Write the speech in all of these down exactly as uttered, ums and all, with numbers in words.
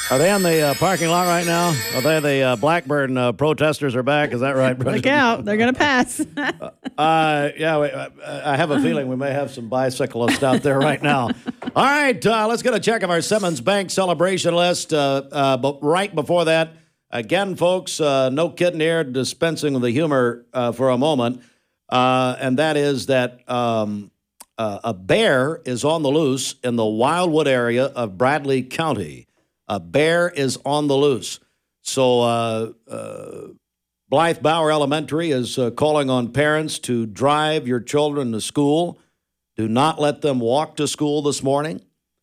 Are they on the uh, parking lot right now? Are they the uh, Blackburn uh, protesters are back? Is that right, Brendan? Look out. They're going to pass. uh, yeah, we, uh, I have a feeling we may have some bicyclists out there right now. All right, uh, let's get a check of our Simmons Bank celebration list. Uh, uh, but right before that, again, folks, uh, no kidding here, dispensing the humor uh, for a moment. Uh, and that is that um, uh, a bear is on the loose in the Wildwood area of Bradley County. A bear is on the loose. So uh, uh, Blythe Bower Elementary is uh, calling on parents to drive your children to school. Do not let them walk to school this morning.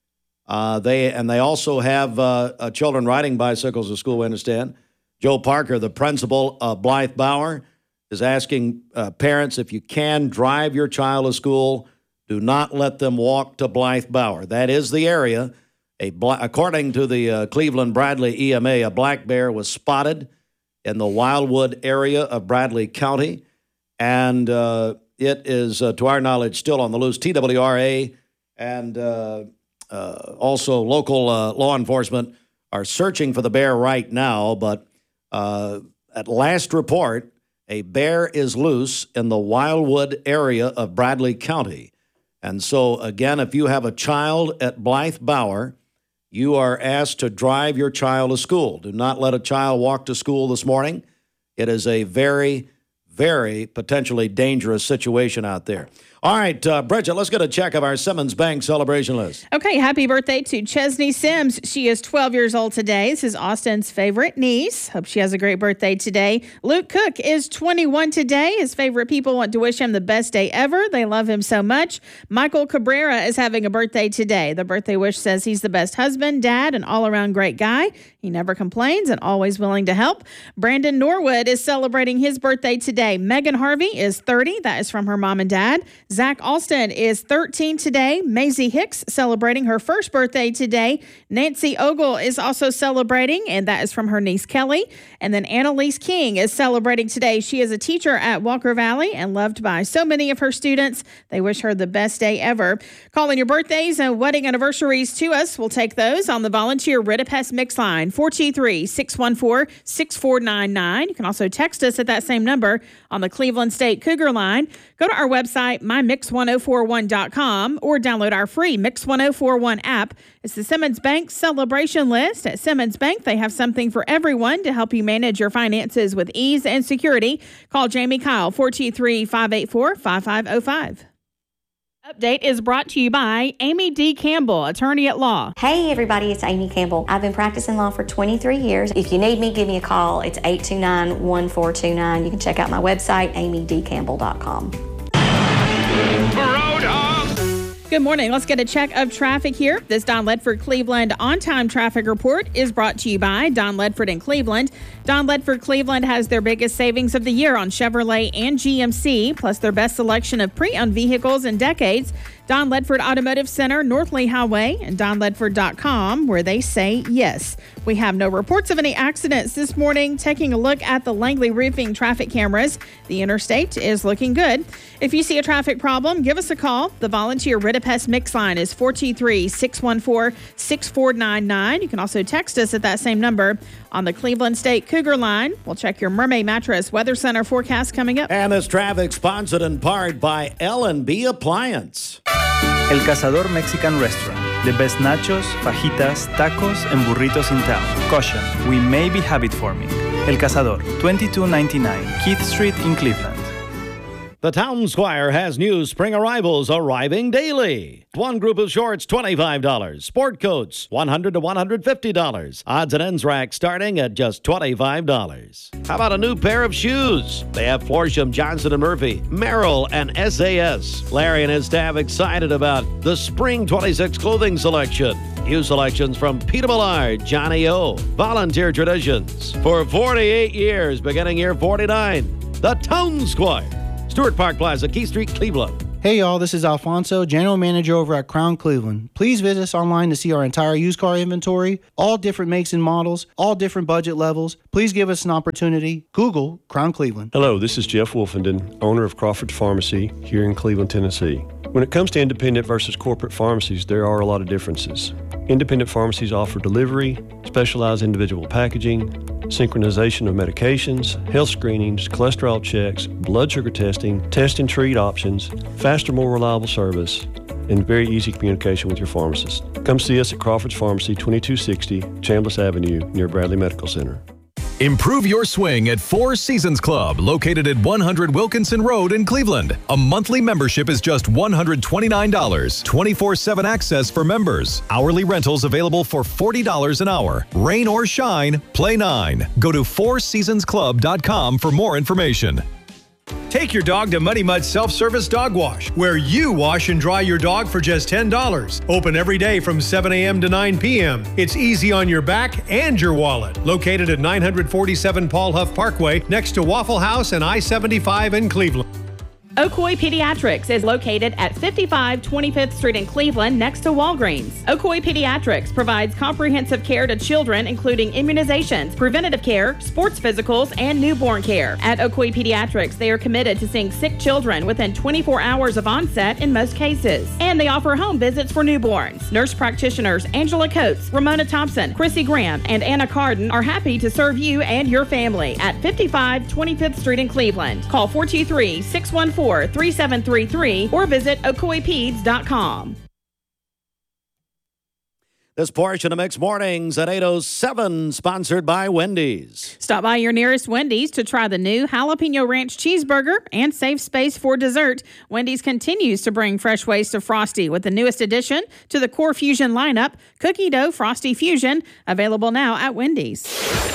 Uh, they and they also have uh, uh, children riding bicycles to school, we understand. Joe Parker, the principal of Blythe Bower, is asking uh, parents, if you can drive your child to school, do not let them walk to Blythe Bower. That is the area. A bla- according to the uh, Cleveland Bradley E M A, a black bear was spotted in the Wildwood area of Bradley County, and uh, it is, uh, to our knowledge, still on the loose. T W R A and uh, uh, also local uh, law enforcement are searching for the bear right now, but uh, at last report, a bear is loose in the Wildwood area of Bradley County. And so, again, if you have a child at Blythe Bower, you are asked to drive your child to school. Do not let a child walk to school this morning. It is a very, very potentially dangerous situation out there. All right, uh, Bridget, let's get a check of our Simmons Bank celebration list. Okay, happy birthday to Chesney Sims. She is twelve years old today. This is Austin's favorite niece. Hope she has a great birthday today. Luke Cook is twenty-one today. His favorite people want to wish him the best day ever. They love him so much. Michael Cabrera is having a birthday today. The birthday wish says he's the best husband, dad, and all-around great guy. He never complains and always willing to help. Brandon Norwood is celebrating his birthday today. Megan Harvey is thirty. That is from her mom and dad. Zach Alston is thirteen today. Maisie Hicks celebrating her first birthday today. Nancy Ogle is also celebrating, and that is from her niece Kelly. And then Annalise King is celebrating today. She is a teacher at Walker Valley and loved by so many of her students. They wish her the best day ever. Calling your birthdays and wedding anniversaries to us. We'll take those on the Volunteer Ridipest Mix line, four two three, six one four, six four nine nine. You can also text us at that same number on the Cleveland State Cougar line. Go to our website, my mix one oh four one dot com, or download our free Mix one oh four one app. It's the Simmons Bank celebration list. At Simmons Bank, they have something for everyone to help you manage your finances with ease and security. Call Jamie Kyle, four two three, five eight four, five five oh five. Update is brought to you by Amy D. Campbell, attorney at law. Hey everybody, it's Amy Campbell. I've been practicing law for twenty-three years. If you need me, give me a call. It's eight two nine, one four two nine. You can check out my website, amy d campbell dot com. Good morning. Let's get a check of traffic here. This Don Ledford Cleveland on-time traffic report is brought to you by Don Ledford in Cleveland. Don Ledford Cleveland has their biggest savings of the year on Chevrolet and G M C, plus their best selection of pre-owned vehicles in decades. Don Ledford Automotive Center, North Lee Highway, and don ledford dot com, where they say yes. We have no reports of any accidents this morning. Taking a look at the Langley Roofing traffic cameras, the interstate is looking good. If you see a traffic problem, give us a call. The Volunteer Ridipest Mix line is four two three, six one four, six four nine nine. You can also text us at that same number on the Cleveland State Cougar line. We'll check your Mermaid Mattress Weather Center forecast coming up. And this traffic sponsored in part by L and B Appliance. El Cazador Mexican Restaurant. The best nachos, fajitas, tacos, and burritos in town. Caution, we may be habit forming. El Cazador, twenty-two ninety-nine Keith Street in Cleveland. The Town Squire has new spring arrivals arriving daily. One group of shorts, twenty-five dollars. Sport coats, one hundred dollars to one hundred fifty dollars. Odds and ends rack starting at just twenty-five dollars. How about a new pair of shoes? They have Florsham, Johnson and Murphy, Merrill, and S A S. Larry and his staff excited about the Spring twenty-six clothing selection. New selections from Peter Millard, Johnny O, Volunteer Traditions. For forty-eight years, beginning year forty-nine, the Town Squire. Stewart Park Plaza, Key Street, Cleveland. Hey y'all, this is Alfonso, General Manager over at Crown Cleveland. Please visit us online to see our entire used car inventory, all different makes and models, all different budget levels. Please give us an opportunity. Google Crown Cleveland. Hello, this is Jeff Wolfenden, owner of Crawford Pharmacy here in Cleveland, Tennessee. When it comes to independent versus corporate pharmacies, there are a lot of differences. Independent pharmacies offer delivery, specialized individual packaging, synchronization of medications, health screenings, cholesterol checks, blood sugar testing, test and treat options, faster, more reliable service, and very easy communication with your pharmacist. Come see us at Crawford's Pharmacy, twenty-two sixty Chambliss Avenue, near Bradley Medical Center. Improve your swing at Four Seasons Club, located at one hundred Wilkinson Road in Cleveland. A monthly membership is just one hundred twenty-nine dollars. twenty-four seven access for members. Hourly rentals available for forty dollars an hour. Rain or shine, play nine. Go to four seasons club dot com for more information. Take your dog to Muddy Mud Self-Service Dog Wash, where you wash and dry your dog for just ten dollars. Open every day from seven a.m. to nine p.m. It's easy on your back and your wallet. Located at nine forty-seven Paul Huff Parkway, next to Waffle House and I seventy-five in Cleveland. Ocoee Pediatrics is located at fifty-five twenty-fifth Street in Cleveland, next to Walgreens. Ocoee Pediatrics provides comprehensive care to children, including immunizations, preventative care, sports physicals, and newborn care. At Ocoee Pediatrics, they are committed to seeing sick children within twenty-four hours of onset in most cases. And they offer home visits for newborns. Nurse practitioners Angela Coates, Ramona Thompson, Chrissy Graham, and Anna Carden are happy to serve you and your family at fifty-five twenty-fifth Street in Cleveland. Call four two three, six one four, three seven three three or visit ocoee peds dot com. This portion of Mixed Mornings at eight oh seven, sponsored by Wendy's. Stop by your nearest Wendy's to try the new Jalapeno Ranch Cheeseburger and save space for dessert. Wendy's continues to bring fresh ways to Frosty with the newest addition to the Core Fusion lineup, Cookie Dough Frosty Fusion, available now at Wendy's.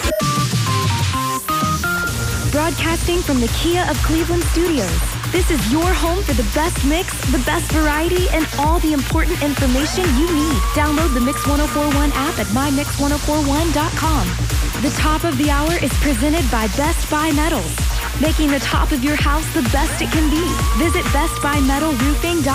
Broadcasting from the Kia of Cleveland studios. This is your home for the best mix, the best variety, and all the important information you need. Download the Mix one oh four one app at my mix one oh four one dot com. The top of the hour is presented by Best Buy Metals, making the top of your house the best it can be. Visit best buy metal roofing dot com.